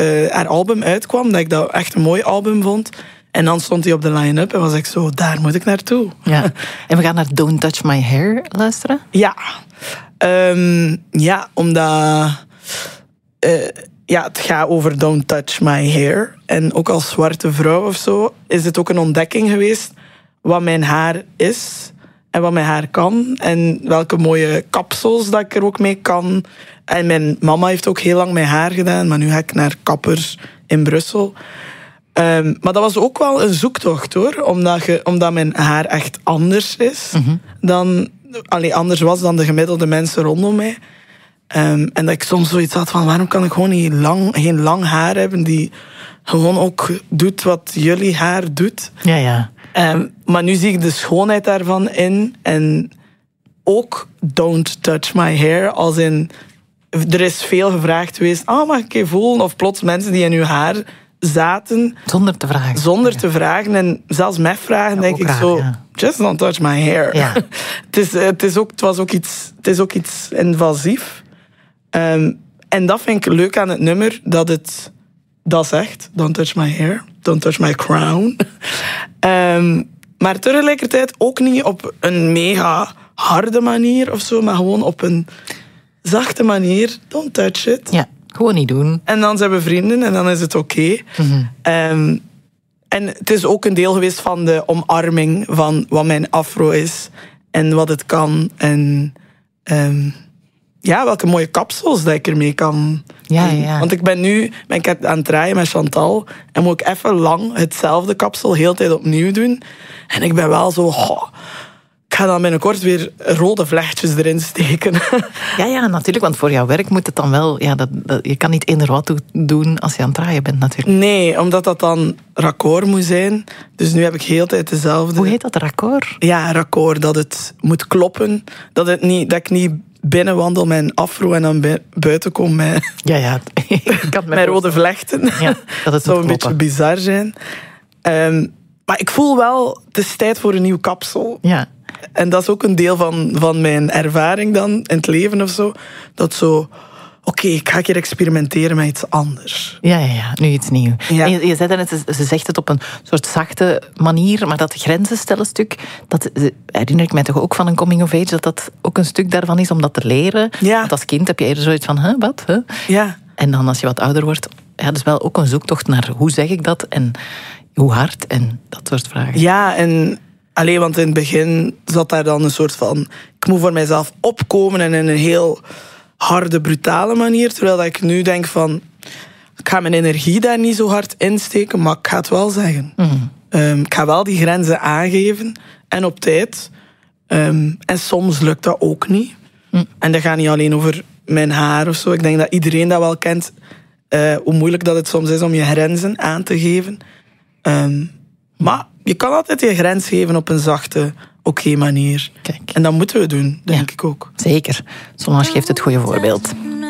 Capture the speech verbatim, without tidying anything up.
uh, haar album uitkwam, dat ik dat echt een mooi album vond. En dan stond hij op de line-up en was ik zo, daar moet ik naartoe. Ja. En we gaan naar Don't Touch My Hair luisteren? Ja. Um, ja, omdat... Uh, ja, het gaat over Don't Touch My Hair. En ook als zwarte vrouw of zo is het ook een ontdekking geweest wat mijn haar is en wat mijn haar kan. En welke mooie kapsels dat ik er ook mee kan. En mijn mama heeft ook heel lang mijn haar gedaan, maar nu ga ik naar kappers in Brussel. Um, maar dat was ook wel een zoektocht, hoor. Omdat, je, omdat mijn haar echt anders is. Mm-hmm. Dan, allee, anders was dan de gemiddelde mensen rondom mij. Um, en dat ik soms zoiets had van, waarom kan ik gewoon niet lang, geen lang haar hebben die gewoon ook doet wat jullie haar doet. Ja, ja. Um, maar nu zie ik de schoonheid daarvan in. En ook Don't Touch My Hair. Als in, er is veel gevraagd geweest, ah, mag ik je voelen? Of plots mensen die in uw haar zaten. Zonder te vragen. Zonder te vragen. En zelfs met vragen ja, denk ik raar, zo, ja. Just don't touch my hair. Ja. het, is, het, is ook, het, was ook iets, het is ook iets invasief. Um, en dat vind ik leuk aan het nummer, dat het dat zegt. Don't touch my hair, don't touch my crown. um, maar tegelijkertijd ook niet op een mega harde manier of zo, maar gewoon op een zachte manier. Don't touch it. Ja, gewoon niet doen. En dan zijn we vrienden en dan is het oké. Okay. Mm-hmm. Um, en het is ook een deel geweest van de omarming van wat mijn afro is en wat het kan. En um, ja, welke mooie kapsels dat ik ermee kan. Ja, ja. Want ik ben nu ben ik aan het draaien met Chantal en moet ik even lang hetzelfde kapsel heel de tijd opnieuw doen. En ik ben wel zo... Oh, ik ga dan binnenkort weer rode vlechtjes erin steken. Ja, ja, natuurlijk. Want voor jouw werk moet het dan wel... Ja, dat, dat, je kan niet eender wat doen als je aan het draaien bent, natuurlijk. Nee, omdat dat dan raccord moet zijn. Dus nu heb ik heel de tijd dezelfde... Hoe heet dat, raccord? Ja, raccord. Dat het moet kloppen. Dat, het niet, dat ik niet binnenwandel met een afro en dan buiten kom met, ja, ja. Ik kan met rode vlechten. Ja, dat het zou een beetje bizar zijn. Um, maar ik voel wel, het is tijd voor een nieuw kapsel. Ja. En dat is ook een deel van, van mijn ervaring dan in het leven of zo. Dat zo, oké, okay, ik ga een keer experimenteren met iets anders. Ja, ja, ja. Nu iets nieuws. Ja. En je, je zei daarnet, ze zegt het op een soort zachte manier, maar dat grenzen stellen stuk, dat herinner ik mij toch ook van een coming of age, dat dat ook een stuk daarvan is om dat te leren. Ja. Want als kind heb je eerder zoiets van, huh, wat? Huh? Ja. En dan als je wat ouder wordt, ja, dat is wel ook een zoektocht naar hoe zeg ik dat en hoe hard en dat soort vragen. Ja, en... Allee, want in het begin zat daar dan een soort van... Ik moet voor mijzelf opkomen en in een heel harde, brutale manier. Terwijl dat ik nu denk van... Ik ga mijn energie daar niet zo hard insteken, maar ik ga het wel zeggen. Mm. Um, ik ga wel die grenzen aangeven. En op tijd. Um, en soms lukt dat ook niet. Mm. En dat gaat niet alleen over mijn haar of zo. Ik denk dat iedereen dat wel kent. Uh, hoe moeilijk dat het soms is om je grenzen aan te geven. Um, maar... Je kan altijd je grens geven op een zachte, oké okay manier. Kijk. En dat moeten we doen, denk ja, ik ook. Zeker. Solange geeft het goede voorbeeld.